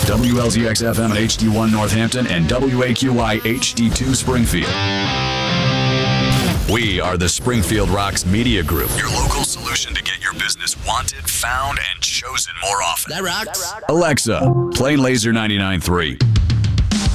WLZX FM HD1 Northampton and WAQI HD2 Springfield. We are the Springfield Rocks Media Group, your local solution to get your business wanted, found, and chosen more often. That rocks. Alexa, play Laser 99.3.